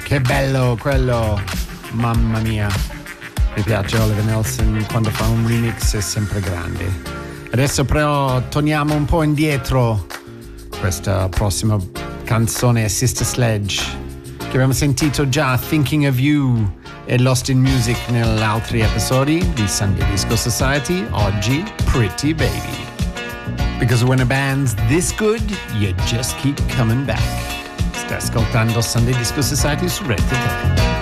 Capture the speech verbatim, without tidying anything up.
Che bello quello, mamma mia. Mi piace Oliver Nelson, quando fa un remix è sempre grande. Adesso però torniamo un po' indietro. Questa prossima canzone è Sister Sledge, che abbiamo sentito già Thinking of You e Lost in Music negli altri episodi di Sunday Disco Society. Oggi Pretty Baby. Because when a band's this good, you just keep coming back. Stai ascoltando Sunday Disco Society su Rete tre.